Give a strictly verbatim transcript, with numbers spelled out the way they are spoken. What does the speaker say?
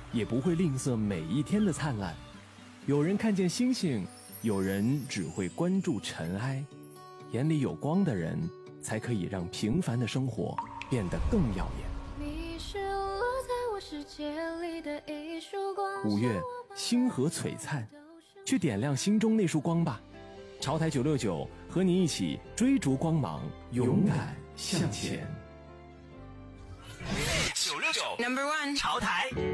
也不会吝啬每一天的灿烂。有人看见星星，有人只会关注尘埃。眼里有光的人，才可以让平凡的生活变得更耀眼。 你是落在我世界里的一束光。 五月，星河璀璨，去点亮心中那束光吧。潮台九六九和你一起追逐光芒，勇敢向前。 九六九 Number One 潮台。